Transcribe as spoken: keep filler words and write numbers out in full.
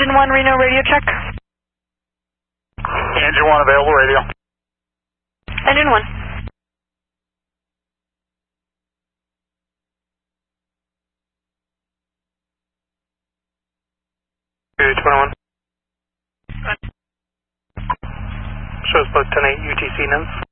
Engine one, Reno radio check. Engine one available radio. Engine one. two twenty-one. Shows both ten eight U T C notes.